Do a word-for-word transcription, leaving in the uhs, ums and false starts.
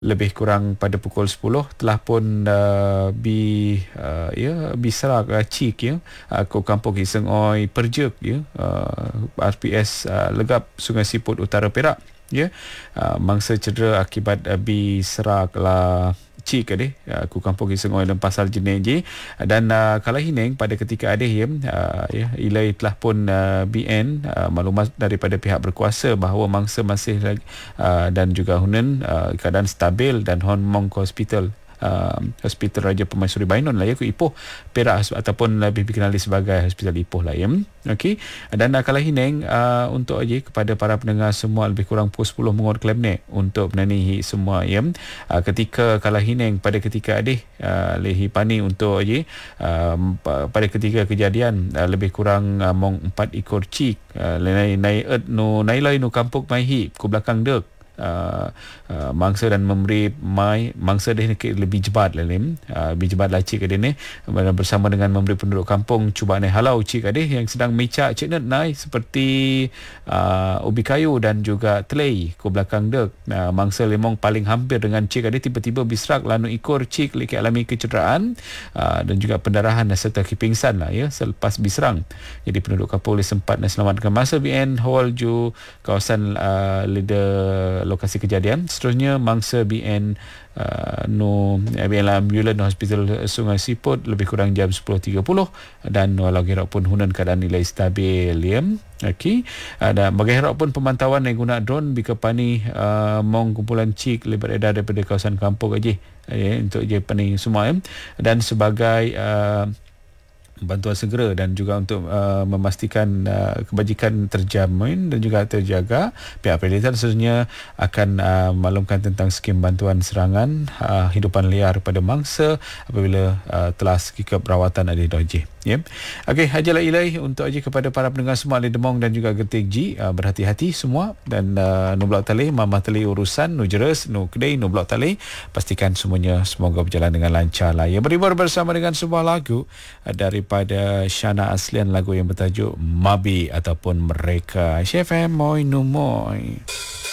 lebih kurang pada pukul sepuluh telah pun uh, bi uh, ya biserak uh, cik ya uh, ko kampung Iseng Oi Perjek ya uh, R P S uh, Legap Sungai Siput Utara Perak ya uh, mangsa cedera akibat uh, bi serak lah cik adeh uh, ku kampung Iseng Oi dalam pasal jenis je dan uh, kalau hineng pada ketika adeh ya uh, ya ilai telah pun uh, B N uh, maklumat daripada pihak berkuasa bahawa mangsa masih uh, dan juga hunan uh, keadaan stabil dan hon mong ke hospital uh, Hospital Raja Permaisuri Bainon lah ya ku Ipoh Perak ataupun lebih dikenali sebagai Hospital Ipoh lah ya. Okey, dan uh, kalau hineng uh, untuk aja kepada para pendengar semua lebih kurang pukul sepuluh mengut klaim ni untuk menanihi semua ya uh, ketika kalau hineng pada ketika adih uh, lehi pani untuk aja uh, pada ketika kejadian uh, lebih kurang uh, mong empat ekor cik uh, nai nai et no nai lai no kampung mai hi ku belakang dek Uh, uh, mangsa dan memberi mai mangsa dia lebih jebat lah lim uh, lebih jebat lah cik adik ni bersama dengan memberi penduduk kampung cuba naik halau cik adik yang sedang mecak cik net naik seperti uh, ubi kayu dan juga telai ke belakang dek uh, mangsa lemong paling hampir dengan cik adik tiba-tiba bisrak lanu ikor cik leki alami kecederaan uh, dan juga pendarahan serta kepingsan lah ya selepas biserang. Jadi penduduk kampung boleh sempat nak selamatkan masa B N Hall ju kawasan uh, leader lokasi kejadian. Seterusnya mangsa B N uh, no B N Ambulans Hospital Sungai Siput lebih kurang jam sepuluh tiga puluh dan walau gerak pun hunan keadaan nilai stabil ya. Okey, dan bagi harap pun pemantauan yang guna drone bika pani uh, mong kumpulan cik lebar edar daripada kawasan kampung aja ya, untuk je pani semua ya. Dan sebagai uh, bantuan segera dan juga untuk uh, memastikan uh, kebajikan terjamin dan juga terjaga, pihak Predator seterusnya akan uh, maklumkan tentang skim bantuan serangan uh, hidupan liar pada mangsa apabila uh, telah segi keperawatan ada doji. Ya. Okey, hajalah ilai untuk aja kepada para pendengar semua di Demong dan juga Getik G, uh, berhati-hati semua dan uh, no blok tali mamah tali urusan no jeres no kedai no blok tali, pastikan semuanya semoga berjalan dengan lancar lah. Ya, berhibur bersama dengan sebuah lagu uh, daripada Shana Aslian, lagu yang bertajuk Mabi ataupun Mereka. Chef Moy no Moy.